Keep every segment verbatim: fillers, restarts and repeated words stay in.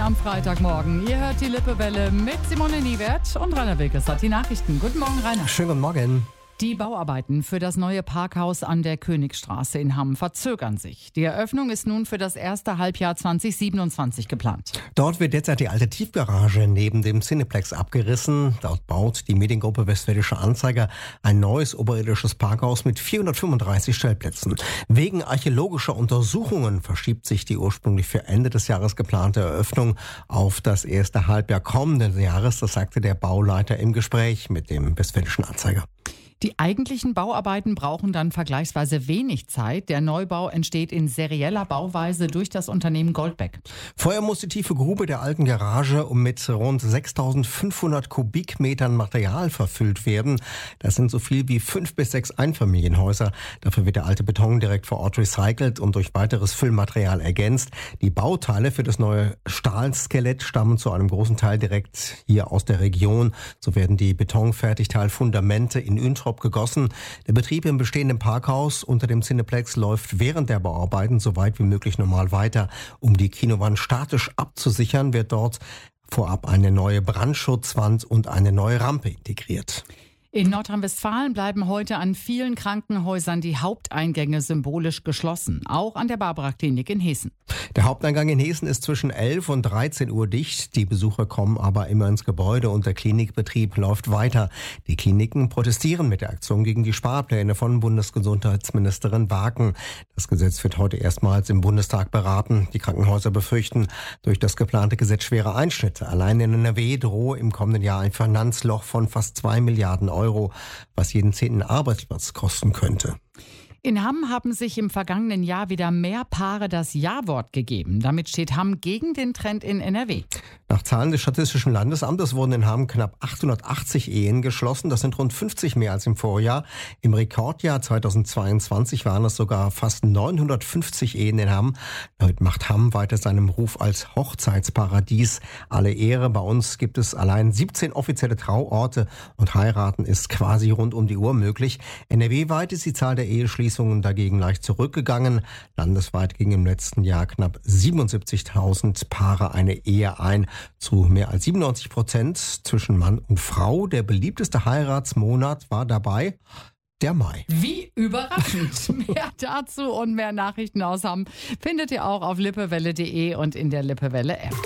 am Freitagmorgen. Ihr hört die Lippewelle mit Simone Niewert und Rainer Wilkes hat die Nachrichten. Guten Morgen, Rainer. Schönen guten Morgen. Die Bauarbeiten für das neue Parkhaus an der Königstraße in Hamm verzögern sich. Die Eröffnung ist nun für das erste Halbjahr zwanzig siebenundzwanzig geplant. Dort wird derzeit die alte Tiefgarage neben dem Cineplex abgerissen. Dort baut die Mediengruppe Westfälische Anzeiger ein neues oberirdisches Parkhaus mit vierhundertfünfunddreißig Stellplätzen. Wegen archäologischer Untersuchungen verschiebt sich die ursprünglich für Ende des Jahres geplante Eröffnung auf das erste Halbjahr kommenden Jahres. Das sagte der Bauleiter im Gespräch mit dem Westfälischen Anzeiger. Die eigentlichen Bauarbeiten brauchen dann vergleichsweise wenig Zeit. Der Neubau entsteht in serieller Bauweise durch das Unternehmen Goldbeck. Vorher muss die tiefe Grube der alten Garage um mit rund sechstausendfünfhundert Kubikmetern Material verfüllt werden. Das sind so viel wie fünf bis sechs Einfamilienhäuser. Dafür wird der alte Beton direkt vor Ort recycelt und durch weiteres Füllmaterial ergänzt. Die Bauteile für das neue Stahlskelett stammen zu einem großen Teil direkt hier aus der Region. So werden die Betonfertigteilfundamente in Üntrop gegossen. Der Betrieb im bestehenden Parkhaus unter dem Cineplex läuft während der Bauarbeiten so weit wie möglich normal weiter. Um die Kinowand statisch abzusichern, wird dort vorab eine neue Brandschutzwand und eine neue Rampe integriert. In Nordrhein-Westfalen bleiben heute an vielen Krankenhäusern die Haupteingänge symbolisch geschlossen. Auch an der Barbara-Klinik in Hessen. Der Haupteingang in Hessen ist zwischen elf und dreizehn Uhr dicht. Die Besucher kommen aber immer ins Gebäude und der Klinikbetrieb läuft weiter. Die Kliniken protestieren mit der Aktion gegen die Sparpläne von Bundesgesundheitsministerin Waken. Das Gesetz wird heute erstmals im Bundestag beraten. Die Krankenhäuser befürchten durch das geplante Gesetz schwere Einschnitte. Allein in N R W drohe im kommenden Jahr ein Finanzloch von fast zwei Milliarden Euro, was jeden zehnten Arbeitsplatz kosten könnte. In Hamm haben sich im vergangenen Jahr wieder mehr Paare das Ja-Wort gegeben. Damit steht Hamm gegen den Trend in N R W. Nach Zahlen des Statistischen Landesamtes wurden in Hamm knapp achthundertachtzig Ehen geschlossen. Das sind rund fünfzig mehr als im Vorjahr. Im Rekordjahr zweitausendzweiundzwanzig waren es sogar fast neunhundertfünfzig Ehen in Hamm. Damit macht Hamm weiter seinem Ruf als Hochzeitsparadies alle Ehre. Bei uns gibt es allein siebzehn offizielle Trauorte und heiraten ist quasi rund um die Uhr möglich. N R W-weit ist die Zahl der Eheschließungen dagegen leicht zurückgegangen. Landesweit gingen im letzten Jahr knapp siebenundsiebzigtausend Paare eine Ehe ein, zu mehr als siebenundneunzig Prozent zwischen Mann und Frau. Der beliebteste Heiratsmonat war dabei der Mai. Wie überraschend. Mehr dazu und mehr Nachrichten aus Hamm findet ihr auch auf lippewelle punkt de und in der Lippewelle-App.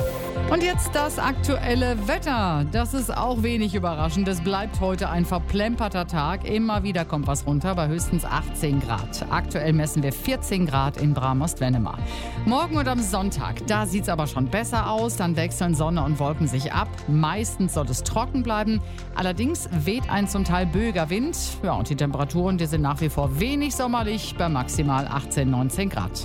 Und jetzt das aktuelle Wetter. Das ist auch wenig überraschend. Es bleibt heute ein verplemperter Tag. Immer wieder kommt was runter bei höchstens achtzehn Grad. Aktuell messen wir vierzehn Grad in Bram-Ost-Wennemar. Morgen und am Sonntag, da sieht es aber schon besser aus. Dann wechseln Sonne und Wolken sich ab. Meistens soll es trocken bleiben. Allerdings weht ein zum Teil böiger Wind. Ja, und die Temperaturen, die sind nach wie vor wenig sommerlich bei maximal achtzehn, neunzehn Grad.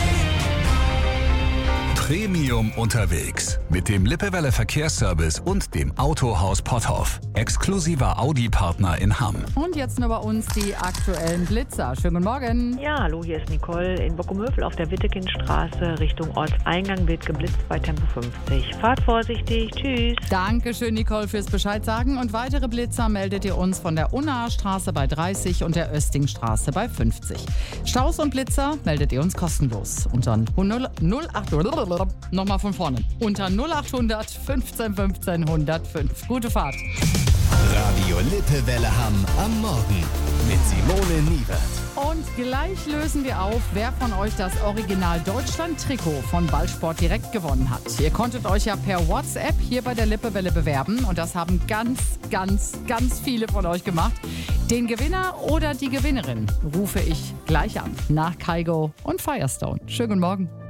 Premium unterwegs mit dem Lippewelle Verkehrsservice und dem Autohaus Potthoff. Exklusiver Audi-Partner in Hamm. Und jetzt nur bei uns die aktuellen Blitzer. Schönen guten Morgen. Ja, hallo, hier ist Nicole. In Bockumhövel auf der Wittekindstraße Richtung Ortseingang wird geblitzt bei Tempo fünfzig. Fahrt vorsichtig. Tschüss. Dankeschön, Nicole, fürs Bescheid sagen. Und weitere Blitzer meldet ihr uns von der Unnaher Straße bei dreißig und der Östingstraße bei fünfzig. Staus und Blitzer meldet ihr uns kostenlos unter null acht Nochmal von vorne. Unter null acht hundert fünfzehn fünfzehn hundertfünf. Gute Fahrt. Radio Lippewelle Hamm am Morgen mit Simone Niewert. Und gleich lösen wir auf, wer von euch das Original Deutschland-Trikot von Ballsport direkt gewonnen hat. Ihr konntet euch ja per WhatsApp hier bei der Lippewelle bewerben und das haben ganz, ganz, ganz viele von euch gemacht. Den Gewinner oder die Gewinnerin rufe ich gleich an nach Kygo und Firestone. Schönen guten Morgen.